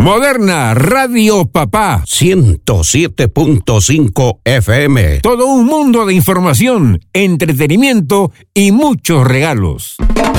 Moderna Radio Papá 107.5 FM. Todo un mundo de información, entretenimiento y muchos regalos.